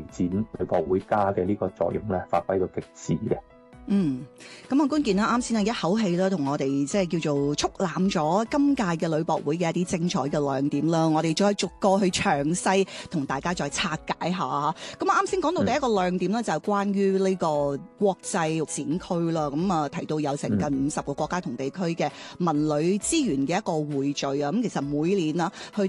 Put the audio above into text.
展女博會家嘅呢個作用咧，發揮到極致嘅。 咁啊，官健啦，啱先一口氣啦，同我哋即係叫做速覽咗今屆嘅女博會嘅一啲精彩嘅亮點啦。我哋再逐個去詳細同大家再拆解下。咁啊，啱先講到第一個亮點咧，就係關於呢個國際展區啦。咁啊，提到有成近50個國家同地區嘅文旅資源嘅一個匯聚啊。咁其實每年啦，去